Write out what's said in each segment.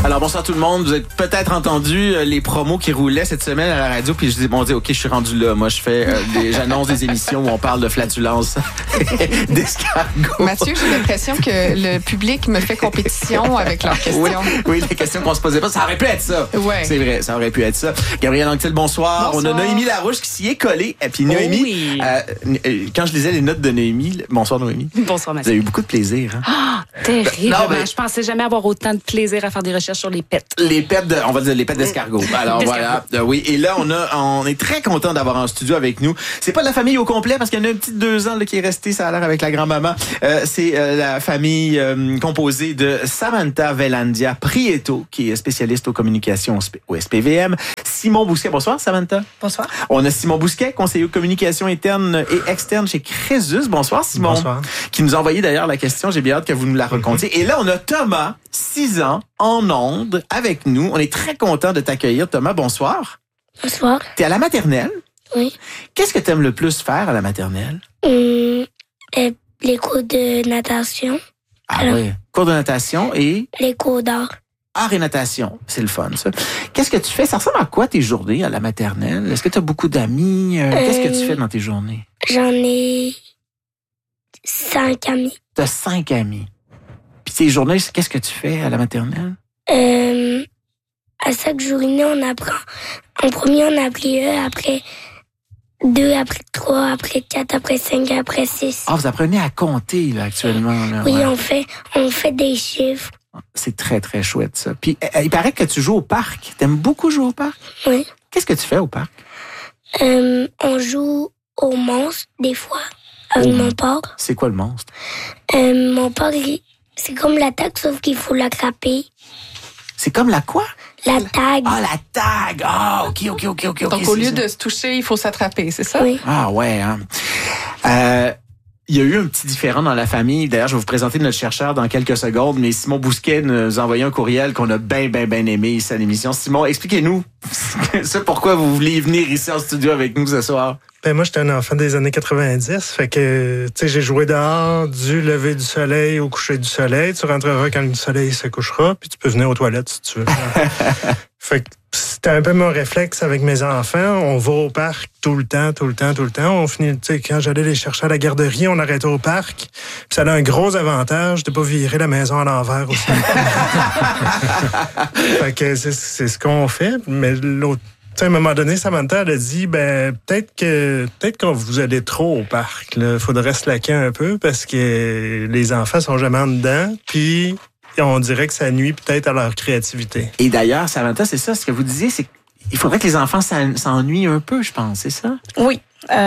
Alors bonsoir tout le monde, vous avez peut-être entendu les promos qui roulaient cette semaine à la radio, puis je dis bon, ok, je suis rendu là. Moi, je fais j'annonce des émissions où on parle de flatulence d'escargot. Mathieu, j'ai l'impression que le public me fait compétition avec leurs questions. Oui, les questions qu'on se posait pas, ça aurait pu être ça. Ouais. C'est vrai, ça aurait pu être ça. Gabriel Anctil, bonsoir. On a Noémie Larouche qui s'y est collée. Et puis Noémie, quand je lisais les notes de Noémie, bonsoir Noémie. Bonsoir Mathieu. Vous avez eu beaucoup de plaisir. Hein? Terrible. Non, mais... Je pensais jamais avoir autant de plaisir à faire des recherches sur les pets. Les pets, on va dire les pets d'escargot. Alors voilà, oui. Et là, on est très content d'avoir en studio avec nous. C'est pas la famille au complet parce qu'il y en a un petit 2 ans là, qui est resté, ça a l'air, avec la grand-maman. C'est la famille composée de Samantha Velandia Prieto, qui est spécialiste aux communications au SPVM. Simon Bousquet, bonsoir Samantha. Bonsoir. On a Simon Bousquet, conseiller aux communications internes et externes chez Crésus. Bonsoir Simon. Bonsoir. Qui nous a envoyé d'ailleurs la question, j'ai bien hâte que vous nous la racontiez. Et là, on a Thomas, 6 ans, en ondes, avec nous. On est très content de t'accueillir. Thomas, bonsoir. Bonsoir. T'es à la maternelle? Oui. Qu'est-ce que t'aimes le plus faire à la maternelle? Les cours de natation. Ah oui. Cours de natation et? Les cours d'art. Art et natation. C'est le fun, ça. Qu'est-ce que tu fais? Ça ressemble à quoi tes journées à la maternelle? Est-ce que tu as beaucoup d'amis? Qu'est-ce que tu fais dans tes journées? J'en ai 5 amis. T'as 5 amis. Puis tes journées, qu'est-ce que tu fais à la maternelle? À chaque journée, on apprend. En premier, on a appris après 2, après 3, après 4, après 5, après 6. Ah, vous apprenez à compter, là, actuellement. Là, oui, ouais. on fait des chiffres. C'est très, très chouette, ça. Puis, il paraît que tu joues au parc. T'aimes beaucoup jouer au parc? Oui. Qu'est-ce que tu fais au parc? On joue au monstre, des fois, avec mon père. C'est quoi le monstre? Mon père, c'est comme la tag, sauf qu'il faut l'attraper. C'est comme la quoi? La tag. Ah, la tag! Ah, OK. Donc, au lieu de se toucher, il faut s'attraper, c'est ça? Oui. Ah, ouais, hein. Il y a eu un petit différend dans la famille. D'ailleurs, je vais vous présenter notre chercheur dans quelques secondes, mais Simon Bousquet nous a envoyé un courriel qu'on a bien aimé ici à l'émission. Simon, expliquez-nous pourquoi vous voulez venir ici en studio avec nous ce soir. Ben moi, j'étais un enfant des années 90, fait que, tu sais, j'ai joué dehors du lever du soleil au coucher du soleil. Tu rentreras quand le soleil se couchera, puis tu peux venir aux toilettes si tu veux. Fait que c'était un peu mon réflexe avec mes enfants. On va au parc tout le temps. On finit, tu sais, quand j'allais les chercher à la garderie, on arrêtait au parc. Puis ça a un gros avantage de pas virer la maison à l'envers aussi. Fait que c'est ce qu'on fait, mais l'autre. Tu sais, à un moment donné, Samantha, elle a dit, peut-être que vous allez trop au parc. Il faudrait se laquer un peu parce que les enfants sont jamais en dedans. Puis, on dirait que ça nuit peut-être à leur créativité. Et d'ailleurs, Samantha, c'est ça, ce que vous disiez, c'est qu'il faudrait que les enfants s'ennuient un peu, je pense, c'est ça? Oui.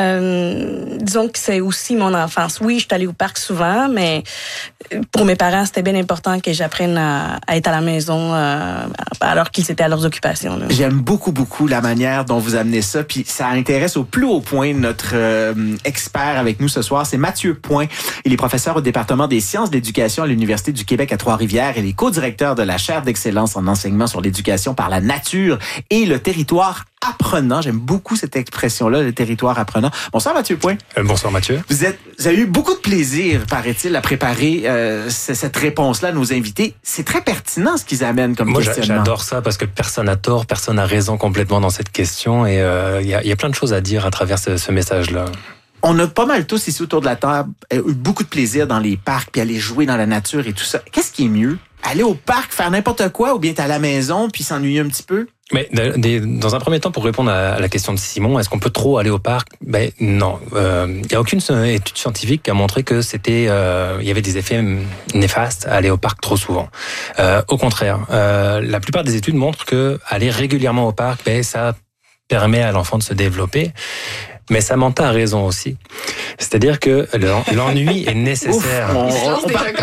Disons que c'est aussi mon enfance. Oui, je suis allée au parc souvent, mais pour mes parents, c'était bien important que j'apprenne à être à la maison alors qu'ils étaient à leurs occupations. Là. J'aime beaucoup la manière dont vous amenez ça, puis ça intéresse au plus haut point notre expert avec nous ce soir, c'est Mathieu Point. Il est professeur au département des sciences de l'éducation à l'Université du Québec à Trois-Rivières et il est co-directeur de la chaire d'excellence en enseignement sur l'éducation par la nature et le territoire apprenant. J'aime beaucoup cette expression-là, le territoire apprenant. Bonsoir Mathieu Point. Bonsoir Mathieu. Vous avez eu beaucoup de plaisir, paraît-il, à préparer cette réponse-là à nos invités. C'est très pertinent ce qu'ils amènent comme questionnement. Moi, j'adore ça parce que personne n'a tort, personne n'a raison complètement dans cette question et il y a plein de choses à dire à travers ce message-là. On a pas mal tous ici autour de la table eu beaucoup de plaisir dans les parcs puis aller jouer dans la nature et tout ça. Qu'est-ce qui est mieux? Aller au parc, faire n'importe quoi ou bien être à la maison puis s'ennuyer un petit peu? Mais dans un premier temps, pour répondre à la question de Simon, est-ce qu'on peut trop aller au parc? Ben non. Il y a aucune étude scientifique qui a montré que il y avait des effets néfastes à aller au parc trop souvent. Au contraire, la plupart des études montrent que aller régulièrement au parc, ça permet à l'enfant de se développer. Mais Samantha a raison aussi. C'est-à-dire que l'ennui est nécessaire. On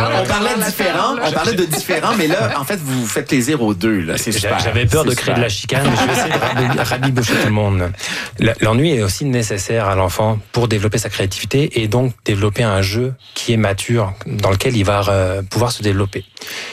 parlait de différent, mais là, en fait, vous vous faites plaisir aux deux. Là, c'est super. J'avais peur de créer de la chicane, mais je vais essayer de rabibocher tout le monde. L'ennui est aussi nécessaire à l'enfant pour développer sa créativité et donc développer un jeu qui est mature, dans lequel il va pouvoir se développer.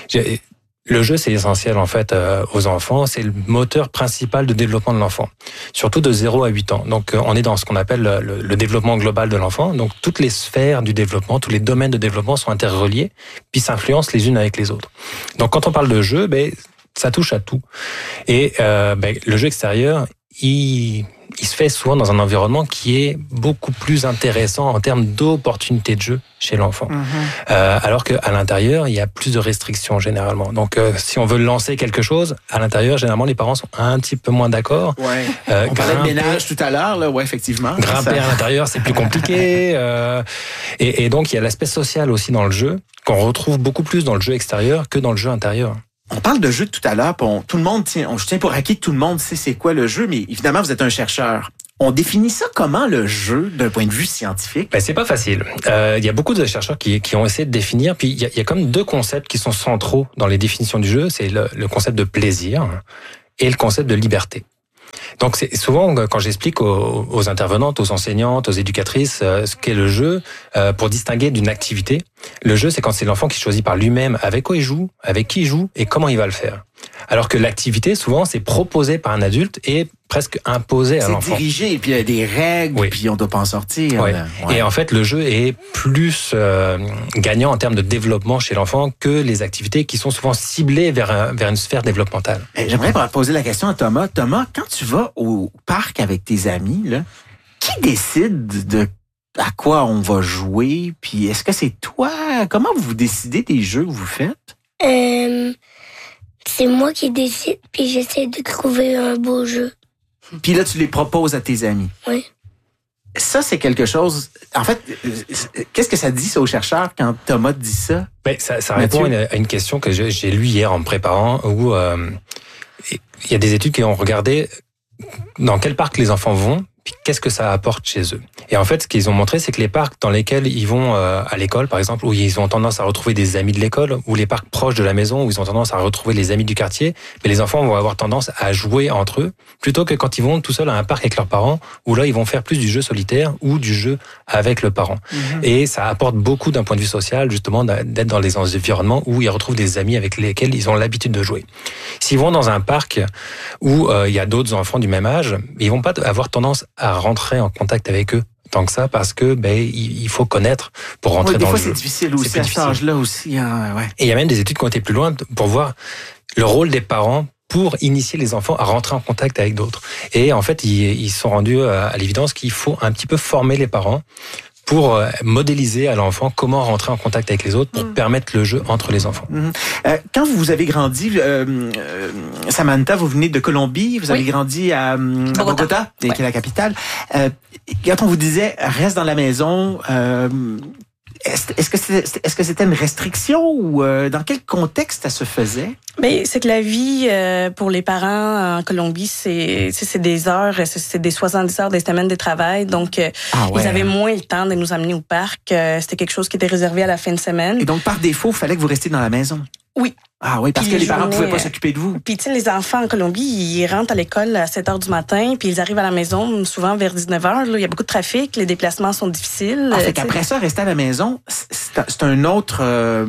Le jeu, c'est essentiel en fait aux enfants. C'est le moteur principal de développement de l'enfant, surtout de 0 à 8 ans. Donc, on est dans ce qu'on appelle le développement global de l'enfant. Donc, toutes les sphères du développement, tous les domaines de développement sont interreliés, puis s'influencent les unes avec les autres. Donc, quand on parle de jeu, Ça touche à tout. Et le jeu extérieur, il se fait souvent dans un environnement qui est beaucoup plus intéressant en termes d'opportunités de jeu chez l'enfant. Alors qu'à l'intérieur, il y a plus de restrictions généralement. Donc, si on veut lancer quelque chose, à l'intérieur, généralement, les parents sont un petit peu moins d'accord. Ouais. On parlait de ménage tout à l'heure, là. Ouais, effectivement. Grimper à l'intérieur, c'est plus compliqué. Et donc, il y a l'aspect social aussi dans le jeu, qu'on retrouve beaucoup plus dans le jeu extérieur que dans le jeu intérieur. On parle de jeu tout à l'heure, tout le monde je tiens pour acquis que tout le monde sait c'est quoi le jeu, mais évidemment, vous êtes un chercheur. On définit ça comment, le jeu, d'un point de vue scientifique? C'est pas facile. Il y a beaucoup de chercheurs qui ont essayé de définir, puis il y a comme deux concepts qui sont centraux dans les définitions du jeu. C'est le concept de plaisir et le concept de liberté. Donc c'est souvent quand j'explique aux intervenantes, aux enseignantes, aux éducatrices ce qu'est le jeu, pour distinguer d'une activité. Le jeu, c'est quand c'est l'enfant qui choisit par lui-même avec quoi il joue, avec qui il joue et comment il va le faire. Alors que l'activité, souvent, c'est proposé par un adulte et presque imposé à l'enfant. C'est dirigé, et puis il y a des règles, puis on ne doit pas en sortir. Ouais. Et en fait, le jeu est plus gagnant en termes de développement chez l'enfant que les activités qui sont souvent ciblées vers une sphère développementale. J'aimerais poser la question à Thomas. Thomas, quand tu vas au parc avec tes amis, là, qui décide de à quoi on va jouer? Puis est-ce que c'est toi? Comment vous décidez des jeux que vous faites? C'est moi qui décide, puis j'essaie de trouver un beau jeu. Puis là, tu les proposes à tes amis. Oui. Ça, c'est quelque chose... En fait, qu'est-ce que ça dit, ça, aux chercheurs, quand Thomas dit ça? Ça répond à une question que j'ai lue hier en me préparant, où il y a des études qui ont regardé dans quel parc les enfants vont, puis qu'est-ce que ça apporte chez eux. Et en fait, ce qu'ils ont montré, c'est que les parcs dans lesquels ils vont à l'école, par exemple, où ils ont tendance à retrouver des amis de l'école, ou les parcs proches de la maison, où ils ont tendance à retrouver les amis du quartier, mais les enfants vont avoir tendance à jouer entre eux, plutôt que quand ils vont tout seuls à un parc avec leurs parents, où là, ils vont faire plus du jeu solitaire ou du jeu avec le parent. Et ça apporte beaucoup d'un point de vue social, justement, d'être dans des environnements où ils retrouvent des amis avec lesquels ils ont l'habitude de jouer. S'ils vont dans un parc où il y a d'autres enfants du même âge, ils vont pas avoir tendance à rentrer en contact avec eux tant que ça, parce que il faut connaître pour rentrer dans le jeu. Des fois, c'est difficile aussi à cet âge-là aussi. Hein, ouais. Et il y a même des études qui ont été plus loin pour voir le rôle des parents pour initier les enfants à rentrer en contact avec d'autres. Et en fait, ils sont rendus à l'évidence qu'il faut un petit peu former les parents pour modéliser à l'enfant comment rentrer en contact avec les autres pour permettre le jeu entre les enfants. Quand vous avez grandi, Samantha, vous venez de Colombie, vous avez grandi à Bogota, qui est la capitale. Quand on vous disait « reste dans la maison », est-ce que c'était une restriction ou dans quel contexte ça se faisait? Mais c'est que la vie pour les parents en Colombie, c'est des heures, c'est des 70 heures des semaines de travail. Donc, ils avaient moins le temps de nous amener au parc. C'était quelque chose qui était réservé à la fin de semaine. Et donc, par défaut, il fallait que vous restiez dans la maison? Oui. Ah oui, parce que les parents ne pouvaient pas s'occuper de vous. Puis, tu sais, les enfants en Colombie, ils rentrent à l'école à 7 heures du matin, puis ils arrivent à la maison souvent vers 19 heures. Là, il y a beaucoup de trafic, les déplacements sont difficiles. Fait qu'après ça, rester à la maison, c'est un autre...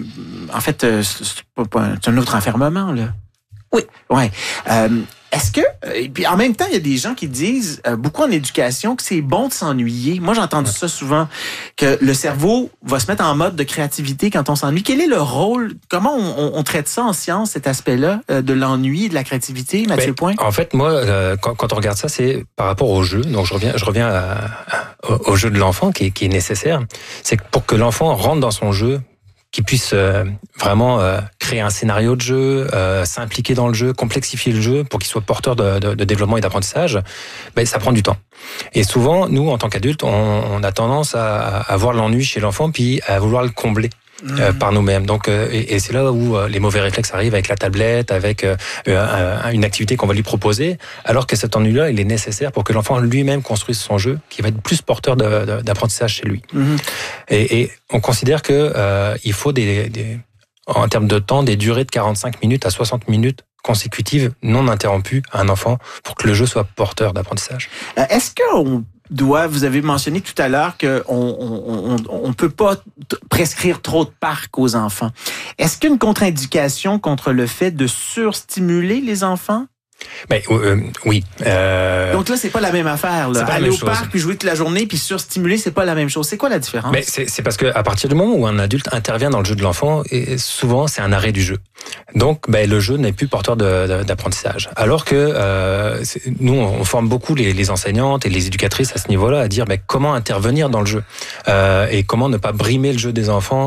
c'est un autre enfermement, là. Oui. Ouais. Est-ce que... Et puis en même temps, il y a des gens qui disent, beaucoup en éducation, que c'est bon de s'ennuyer. Moi, j'ai entendu ça souvent, que le cerveau va se mettre en mode de créativité quand on s'ennuie. Quel est le rôle? Comment on traite ça en science, cet aspect-là, de l'ennui, de la créativité, Mathieu Point? En fait, moi, quand on regarde ça, c'est par rapport au jeu. Donc, je reviens au jeu de l'enfant qui est nécessaire. C'est que pour que l'enfant rentre dans son jeu, qu'il puisse vraiment créer un scénario de jeu, s'impliquer dans le jeu, complexifier le jeu pour qu'il soit porteur de développement et d'apprentissage, ça prend du temps. Et souvent, nous, en tant qu'adultes, on a tendance à voir l'ennui chez l'enfant puis à vouloir le combler. Par nous-mêmes. Donc, et c'est là où les mauvais réflexes arrivent avec la tablette, avec une activité qu'on va lui proposer, alors que cet ennui-là, il est nécessaire pour que l'enfant lui-même construise son jeu, qui va être plus porteur d'apprentissage chez lui. Et on considère que il faut en termes de temps, des durées de 45 minutes à 60 minutes consécutives, non interrompues à un enfant, pour que le jeu soit porteur d'apprentissage. Est-ce qu'on vous avez mentionné tout à l'heure qu'on peut pas prescrire trop de parcs aux enfants. Est-ce qu'il y a une contre-indication contre le fait de surstimuler les enfants? Oui. Donc là, c'est pas la même affaire. Là. Aller au parc puis jouer toute la journée puis surstimuler, c'est pas la même chose. C'est quoi la différence? Mais c'est parce que à partir du moment où un adulte intervient dans le jeu de l'enfant, et souvent c'est un arrêt du jeu. Donc le jeu n'est plus porteur d'apprentissage. Alors que nous, on forme beaucoup les enseignantes et les éducatrices à ce niveau-là à dire comment intervenir dans le jeu et comment ne pas brimer le jeu des enfants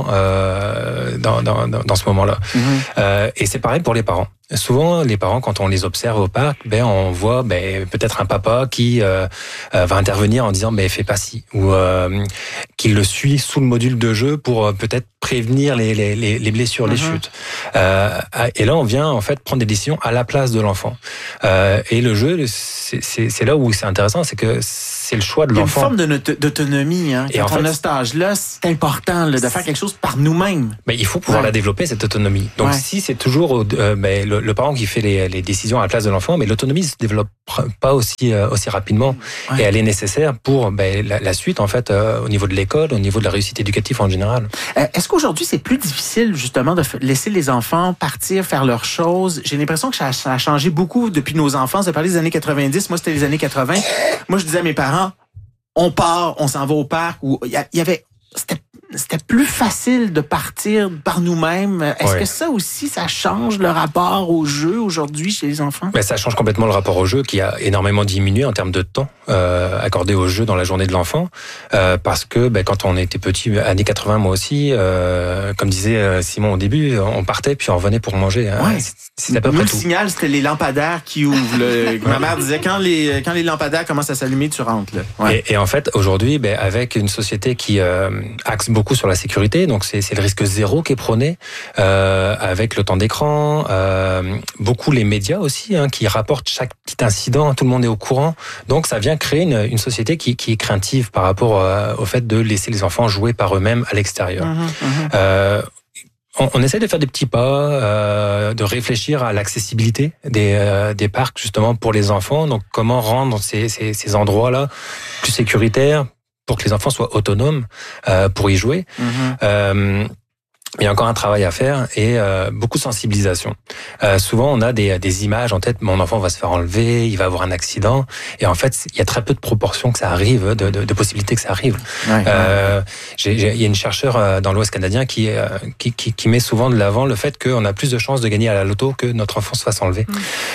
dans ce moment-là. Et c'est pareil pour les parents. Souvent, les parents, quand on les observe au parc, on voit peut-être un papa qui va intervenir en disant fais pas ci, ou qui le suit sous le module de jeu pour peut-être prévenir les blessures, les chutes. Et là, on vient en fait prendre des décisions à la place de l'enfant. Et le jeu, c'est là où c'est intéressant, c'est que c'est le choix de l'enfant. Il y a une forme d'autonomie. Hein. Quand on a cet âge-là, c'est important de faire quelque chose par nous-mêmes. Il faut pouvoir la développer, cette autonomie. Donc si c'est toujours le parent qui fait les décisions à la place de l'enfant, mais l'autonomie ne se développe pas aussi rapidement. Et elle est nécessaire pour la suite, en fait, au niveau de l'école, au niveau de la réussite éducative en général. Est-ce qu'aujourd'hui, c'est plus difficile, justement, de laisser les enfants partir, faire leurs choses? J'ai l'impression que ça a changé beaucoup depuis nos enfances. De parler des années 90, moi, c'était les années 80. Moi, je disais à mes parents, on part, on s'en va au parc, où il y avait... C'était plus facile de partir par nous-mêmes. Est-ce que ça aussi, ça change le rapport au jeu aujourd'hui chez les enfants? Ça change complètement le rapport au jeu qui a énormément diminué en termes de temps accordé au jeu dans la journée de l'enfant. Parce que quand on était petit, années 80, moi aussi, comme disait Simon au début, on partait puis on revenait pour manger. C'est à peu près tout. Le signal, c'était les lampadaires qui ouvrent. Ma mère disait, quand les lampadaires commencent à s'allumer, tu rentres. Là. Et en fait, aujourd'hui, avec une société qui axe beaucoup sur la sécurité, donc c'est le risque zéro qui est prôné, avec le temps d'écran, beaucoup les médias aussi, qui rapportent chaque petit incident, tout le monde est au courant, donc ça vient créer une société qui est craintive par rapport au fait de laisser les enfants jouer par eux-mêmes à l'extérieur. On essaie de faire des petits pas, de réfléchir à l'accessibilité des parcs justement pour les enfants, donc comment rendre ces endroits-là plus sécuritaires, pour que les enfants soient autonomes pour y jouer. Il y a encore un travail à faire et beaucoup de sensibilisation. Souvent, on a des images en tête. Mon enfant va se faire enlever, il va avoir un accident. Et en fait, il y a très peu de proportions que ça arrive, de possibilités que ça arrive. Il y a une chercheure dans l'Ouest canadien qui met souvent de l'avant le fait qu'on a plus de chances de gagner à la loto que notre enfant se fasse enlever.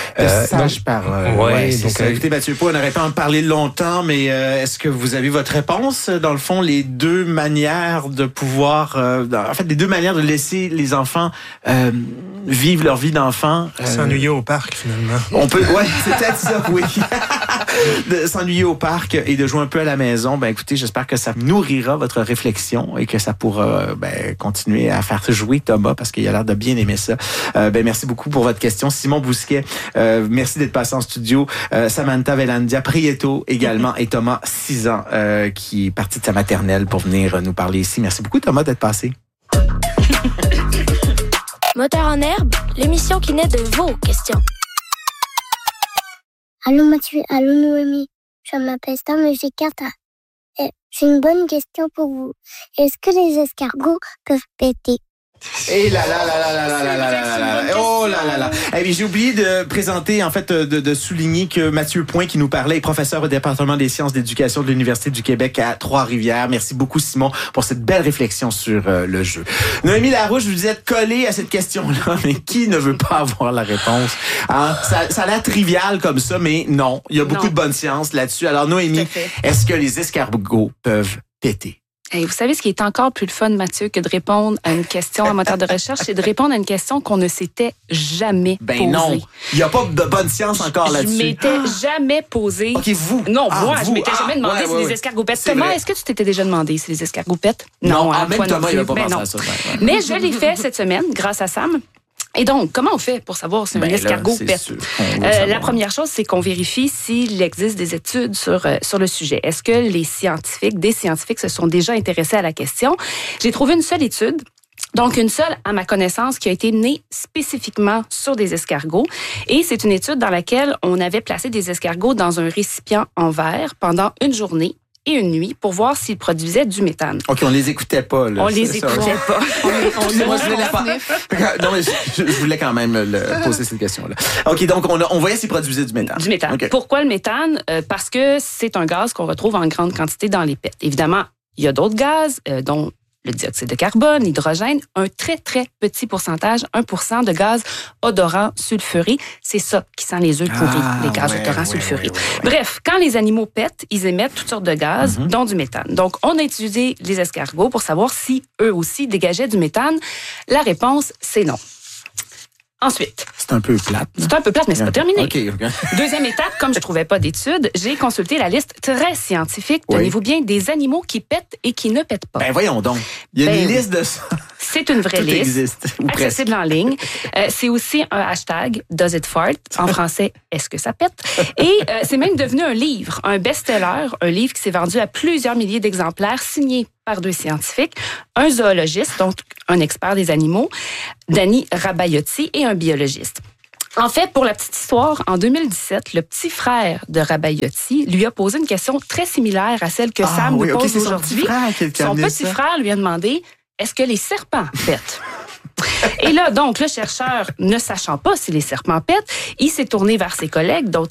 Écoutez, Mathieu Pau, on n'aurait pas en parler longtemps, mais est-ce que vous avez votre réponse? Dans le fond, les deux manières de pouvoir... les deux manières de laisser les enfants vivre leur vie d'enfant. S'ennuyer au parc, finalement. On peut, c'est peut-être ça, oui. De s'ennuyer au parc et de jouer un peu à la maison. Écoutez, j'espère que ça nourrira votre réflexion et que ça pourra continuer à faire jouer Thomas parce qu'il a l'air de bien aimer ça. Merci beaucoup pour votre question. Simon Bousquet, merci d'être passé en studio. Samantha Velandia Prieto également et Thomas, 6 ans, qui est parti de sa maternelle pour venir nous parler ici. Merci beaucoup Thomas d'être passé. Moteur en herbe, l'émission qui naît de vos questions. Allô Mathieu, allô Noémie, je m'appelle Stam et j'ai 4 ans. J'ai une bonne question pour vous. Est-ce que les escargots peuvent péter? Et là. Oh là là. J'ai oublié de présenter, en fait, de souligner que Mathieu Point, qui nous parlait, est professeur au département des sciences d'éducation de l'Université du Québec à Trois-Rivières. Merci beaucoup, Simon, pour cette belle réflexion sur le jeu. Noémie Larouche, vous êtes collée à cette question-là, mais qui ne veut pas avoir la réponse? Ça a l'air trivial comme ça, mais non. Il y a beaucoup de bonne science là-dessus. Alors, Noémie, est-ce que les escargots peuvent péter? Et vous savez, ce qui est encore plus le fun, Mathieu, que de répondre à une question en moteur de recherche, c'est de répondre à une question qu'on ne s'était jamais posée. Non, il n'y a pas de bonne science encore là-dessus. Je m'étais jamais posée. OK, vous? Non, moi, je m'étais jamais demandé si les escargots pètent. Thomas, est-ce que tu t'étais déjà demandé si les escargots pètent? Non, même Thomas, il n'a pas pensé à ça. Mais je l'ai fait cette semaine, grâce à Sam. Et donc, comment on fait pour savoir si un escargot pète? La première chose, c'est qu'on vérifie s'il existe des études sur le sujet. Est-ce que des scientifiques se sont déjà intéressés à la question? J'ai trouvé une seule étude. Donc, une seule, à ma connaissance, qui a été menée spécifiquement sur des escargots. Et c'est une étude dans laquelle on avait placé des escargots dans un récipient en verre pendant une journée. et une nuit pour voir s'ils produisaient du méthane. OK, on les écoutait pas. Là, on les écoutait pas. Moi, non, mais je voulais quand même poser cette question-là. OK, donc on voyait s'ils produisaient du méthane. Du méthane. Okay. Pourquoi le méthane? Parce que c'est un gaz qu'on retrouve en grande quantité dans les pets. Évidemment, il y a d'autres gaz, dont le dioxyde de carbone, l'hydrogène, un très, très petit pourcentage, 1% de gaz odorant sulfuré. C'est ça qui sent les œufs pourris, les gaz odorants sulfurés. Bref, quand les animaux pètent, ils émettent toutes sortes de gaz, dont du méthane. Donc, on a étudié les escargots pour savoir si eux aussi dégageaient du méthane. La réponse, c'est non. Ensuite. C'est un peu plate. C'est un peu plate, mais c'est pas terminé. Okay. Deuxième étape, comme je trouvais pas d'études, j'ai consulté la liste très scientifique, tenez-vous bien, des animaux qui pètent et qui ne pètent pas. Ben voyons donc. Il y a une liste de ça. C'est une vraie liste. Existe, accessible en ligne. C'est aussi un hashtag Does it fart? En français, est-ce que ça pète? Et c'est même devenu un livre, un best-seller, un livre qui s'est vendu à plusieurs milliers d'exemplaires, signé par 2 scientifiques, un zoologiste, donc un expert des animaux, Dani Rabaiotti, et un biologiste. En fait, pour la petite histoire, en 2017, le petit frère de Rabaiotti lui a posé une question très similaire à celle que Sam nous pose aujourd'hui. Son petit frère lui a demandé « Est-ce que les serpents pètent? » Et là, donc, le chercheur, ne sachant pas si les serpents pètent, il s'est tourné vers ses collègues,